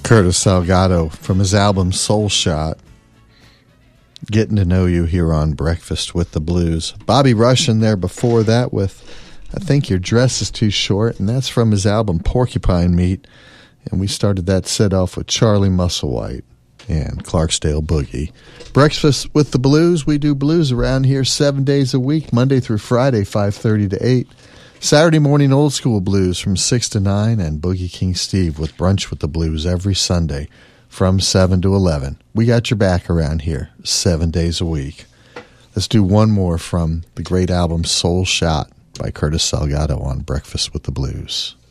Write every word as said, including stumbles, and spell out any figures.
Curtis Salgado from his album Soul Shot. Getting to know you here on Breakfast with the Blues. Bobby Rush in there before that with I Think Your Dress Is Too Short, and that's from his album Porcupine Meat. And we started that set off with Charlie Musselwhite and Clarksdale Boogie. Breakfast with the Blues. We do blues around here seven days a week, Monday through Friday, five thirty to eight. Saturday morning old school blues from six to nine, and Boogie King Steve with Brunch with the Blues every Sunday from seven to eleven. We got your back around here seven days a week. Let's do one more from the great album Soul Shot by Curtis Salgado on Breakfast with the Blues.